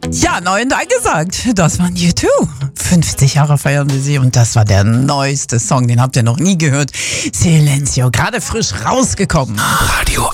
Ja, neu und angesagt. Das waren U2. 50 Jahre feiern wir sie und das war der neueste Song. Den habt ihr noch nie gehört. Silencio, gerade frisch rausgekommen. Radio